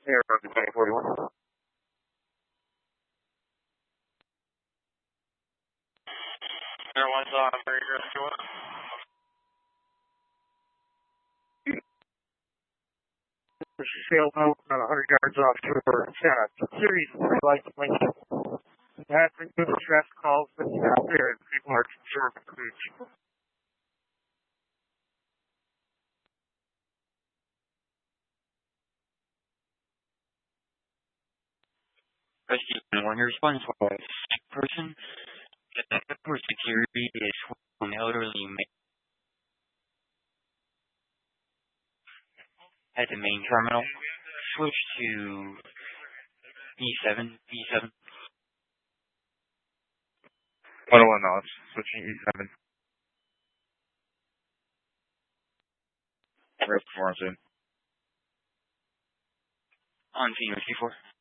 Air 2041. Airlines on American Rescue 1. Sail out about 100 yards offshore Santa. Series of lights blinking. That includes stress calls that you out there and people are concerned with crews. Rescue 1, your response was person for security is an elderly man at the main terminal. Switch to E7. 101 knots, switching E7. Rest 4 on scene. On scene, Rescue 4.